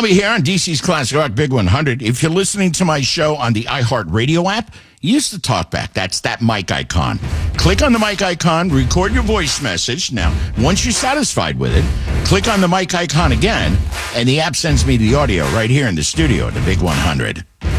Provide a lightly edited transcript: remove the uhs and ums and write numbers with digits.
Albie here on DC's Classic Rock Big 100. If you're listening to my show on the iHeartRadio app, use the talkback. That's that mic icon. Click on the mic icon, record your voice message. Now, once you're satisfied with it, click on the mic icon again, and the app sends me the audio right here in the studio at the Big 100.